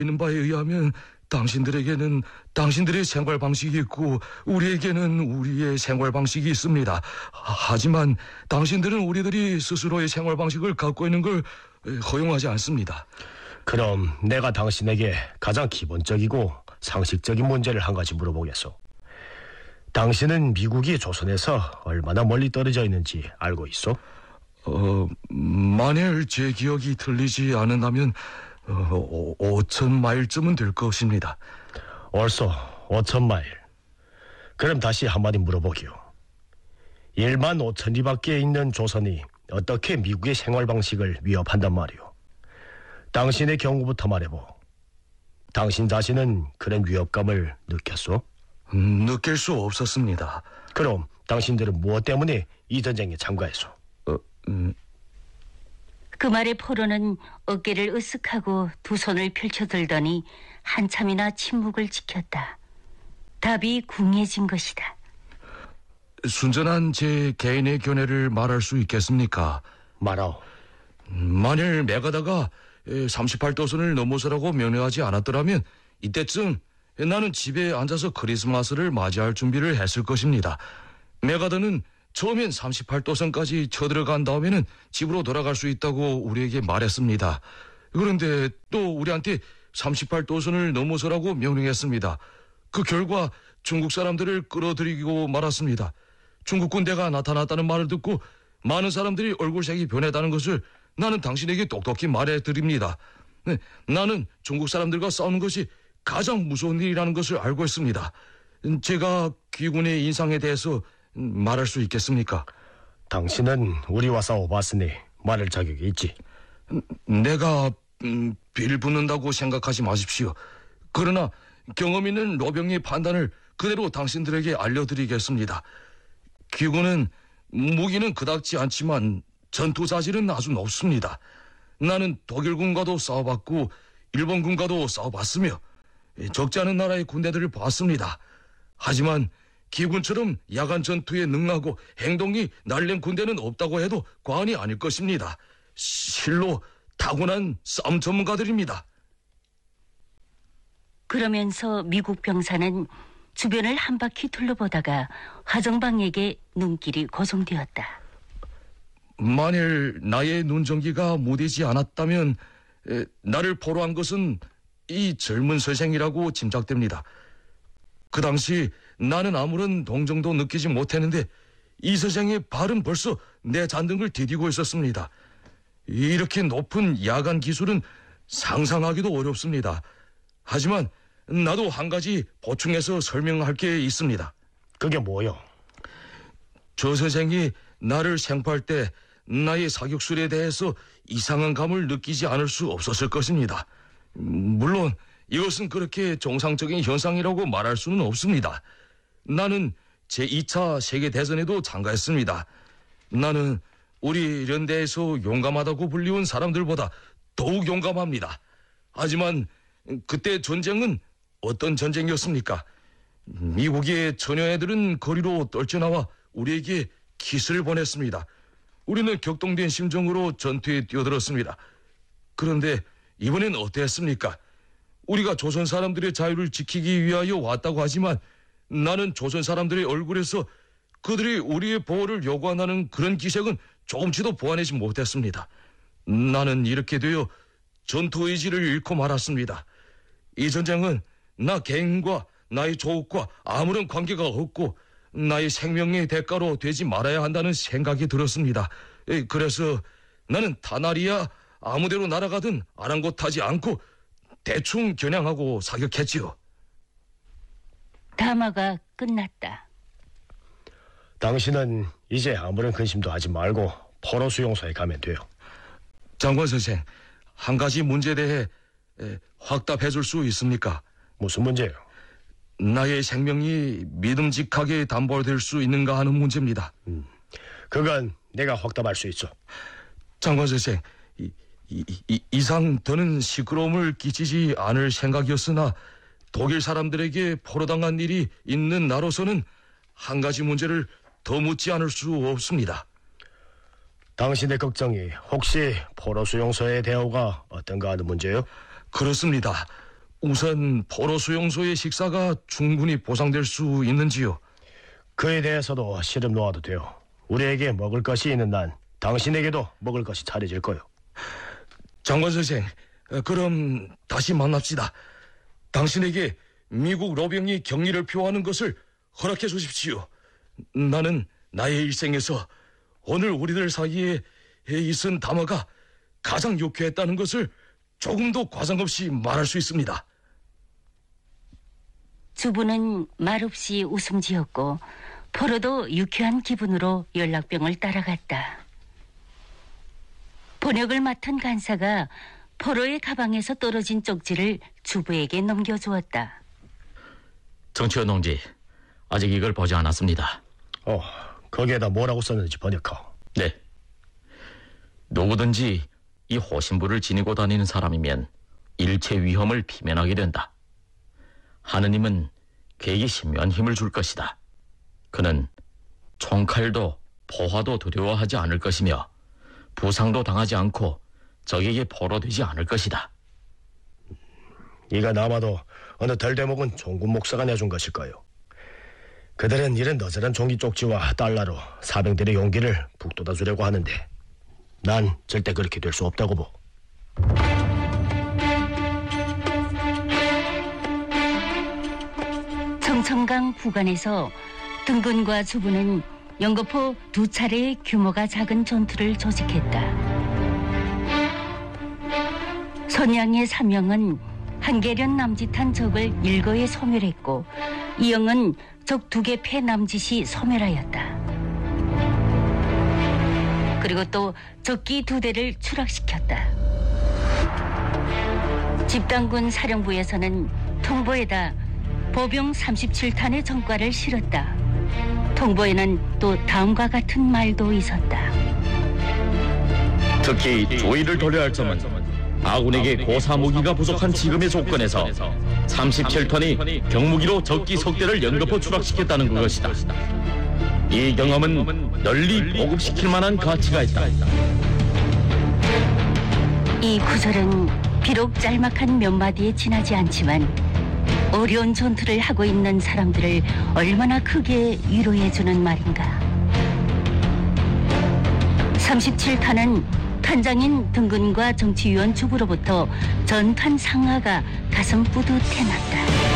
있는 바에 의하면 당신들에게는 당신들의 생활 방식이 있고 우리에게는 우리의 생활 방식이 있습니다. 하지만 당신들은 우리들이 스스로의 생활 방식을 갖고 있는 걸 허용하지 않습니다. 그럼 내가 당신에게 가장 기본적이고 상식적인 문제를 한 가지 물어보겠소. 당신은 미국이 조선에서 얼마나 멀리 떨어져 있는지 알고 있소? 만일 제 기억이 틀리지 않는다면 5,000마일쯤은 될 것입니다. 옳소, 5,000마일. 그럼 다시 한마디 물어보기요. 15,000리 밖에 있는 조선이 어떻게 미국의 생활 방식을 위협한단 말이오? 당신의 경우부터 말해보. 당신 자신은 그런 위협감을 느꼈소? 느낄 수 없었습니다. 그럼 당신들은 무엇 때문에 이 전쟁에 참가했소? 그 말에 포로는 어깨를 으쓱하고 두 손을 펼쳐들더니 한참이나 침묵을 지켰다. 답이 궁해진 것이다. 순전한 제 개인의 견해를 말할 수 있겠습니까? 말하오. 만일 메가다가 38도선을 넘어서라고 명령하지 않았더라면 이때쯤 나는 집에 앉아서 크리스마스를 맞이할 준비를 했을 것입니다. 메가다는 처음엔 38도선까지 쳐들어간 다음에는 집으로 돌아갈 수 있다고 우리에게 말했습니다. 그런데 또 우리한테 38도선을 넘어서라고 명령했습니다. 그 결과 중국 사람들을 끌어들이고 말았습니다. 중국 군대가 나타났다는 말을 듣고 많은 사람들이 얼굴색이 변했다는 것을 나는 당신에게 똑똑히 말해드립니다. 나는 중국 사람들과 싸우는 것이 가장 무서운 일이라는 것을 알고 있습니다. 제가 귀군의 인상에 대해서 말할 수 있겠습니까? 당신은 우리와 싸워봤으니 말할 자격이 있지. 내가 빌붙는다고 생각하지 마십시오. 그러나 경험 있는 로병의 판단을 그대로 당신들에게 알려드리겠습니다. 귀군은 무기는 그닥지 않지만 전투 자질은 아주 높습니다. 나는 독일군과도 싸워봤고 일본군과도 싸워봤으며 적지 않은 나라의 군대들을 봤습니다. 하지만 기군처럼 야간 전투에 능하고 행동이 날랜 군대는 없다고 해도 과언이 아닐 것입니다. 실로 타고난 싸움 전문가들입니다. 그러면서 미국 병사는 주변을 한 바퀴 둘러보다가 화정방에게 눈길이 고정되었다. 만일 나의 눈전기가 무디지 않았다면 나를 포로한 것은 이 젊은 선생이라고 짐작됩니다. 그 당시 나는 아무런 동정도 느끼지 못했는데 이 선생의 발은 벌써 내 잔등을 디디고 있었습니다. 이렇게 높은 야간 기술은 상상하기도 어렵습니다. 하지만 나도 한 가지 보충해서 설명할 게 있습니다. 그게 뭐요? 저 선생이 나를 생포할 때 나의 사격술에 대해서 이상한 감을 느끼지 않을 수 없었을 것입니다. 물론 이것은 그렇게 정상적인 현상이라고 말할 수는 없습니다. 나는 제2차 세계대전에도 참가했습니다. 나는 우리 연대에서 용감하다고 불리운 사람들보다 더욱 용감합니다. 하지만 그때 전쟁은 어떤 전쟁이었습니까? 미국의 처녀애들은 거리로 떨쳐나와 우리에게 키스를 보냈습니다. 우리는 격동된 심정으로 전투에 뛰어들었습니다. 그런데 이번엔 어땠습니까? 우리가 조선 사람들의 자유를 지키기 위하여 왔다고 하지만 나는 조선 사람들의 얼굴에서 그들이 우리의 보호를 요구한다는 그런 기색은 조금치도 보완하지 못했습니다. 나는 이렇게 되어 전투 의지를 잃고 말았습니다. 이 전쟁은 나 개인과 나의 조국과 아무런 관계가 없고 나의 생명의 대가로 되지 말아야 한다는 생각이 들었습니다. 그래서 나는 타나리야 아무데로 날아가든 아랑곳하지 않고 대충 겨냥하고 사격했지요. 담화가 끝났다. 당신은 이제 아무런 근심도 하지 말고 포로 수용소에 가면 돼요. 장관 선생, 한 가지 문제에 대해 확답해 줄 수 있습니까? 무슨 문제요? 나의 생명이 믿음직하게 담보될 수 있는가 하는 문제입니다. 그건 내가 확답할 수 있어. 장관 선생, 이상 더는 시끄러움을 끼치지 않을 생각이었으나 독일 사람들에게 포로당한 일이 있는 나로서는 한 가지 문제를 더 묻지 않을 수 없습니다. 당신의 걱정이 혹시 포로 수용소의 대우가 어떤가 하는 문제요? 그렇습니다. 우선 포로 수용소의 식사가 충분히 보상될 수 있는지요? 그에 대해서도 시름 놓아도 돼요. 우리에게 먹을 것이 있는 난 당신에게도 먹을 것이 차려질 거요. 장관 선생, 그럼 다시 만납시다. 당신에게 미국 로병이 격리를 표하는 것을 허락해 주십시오. 나는 나의 일생에서 오늘 우리들 사이에 있은 담화가 가장 유쾌했다는 것을 조금도 과장 없이 말할 수 있습니다. 주부는 말없이 웃음 지었고 포로도 유쾌한 기분으로 연락병을 따라갔다. 번역을 맡은 간사가 포로의 가방에서 떨어진 쪽지를 주부에게 넘겨주었다. 정치원 동지, 아직 이걸 보지 않았습니다. 거기에다 뭐라고 썼는지 번역하오. 네. 누구든지 이 호신부를 지니고 다니는 사람이면 일체 위험을 피면하게 된다. 하느님은 그에게 신묘한 힘을 줄 것이다. 그는 총칼도 포화도 두려워하지 않을 것이며 부상도 당하지 않고 적에게 포로되지 않을 것이다. 이가 남아도 어느 덜대목은 종군 목사가 내준 것일까요? 그들은 이런 너저런 종이 쪽지와 달러로 사병들의 용기를 북돋아 주려고 하는데 난 절대 그렇게 될 수 없다고 보. 청천강 구간에서 등근과 주부는 연거포 2차례의 규모가 작은 전투를 조직했다. 선양의 사명은 한계련 남짓한 적을 일거에 소멸했고 이영은 적 2개 패 남짓이 소멸하였다. 그리고 또 적기 2대를 추락시켰다. 집당군 사령부에서는 통보에다 보병 37탄의 전과를 실었다. 통보에는 또 다음과 같은 말도 있었다. 특히 조의를 돌려야 할 점은 아군에게 고사 무기가 부족한 지금의 조건에서 37톤의 경무기로 적기 석대를 연거푸 추락시켰다는 그것이다. 이 경험은 널리 보급시킬 만한 가치가 있다. 이 구절은 비록 짤막한 몇 마디에 지나지 않지만 어려운 전투를 하고 있는 사람들을 얼마나 크게 위로해주는 말인가. 37탄은 탄장인 등근과 정치위원 주부로부터 전탄 상하가 가슴 뿌듯해 났다.